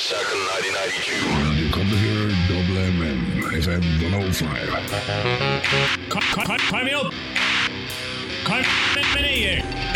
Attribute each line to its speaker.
Speaker 1: Second 1992.
Speaker 2: Radio Computer WMM FM 105.
Speaker 3: Kom med op! Kom med ned!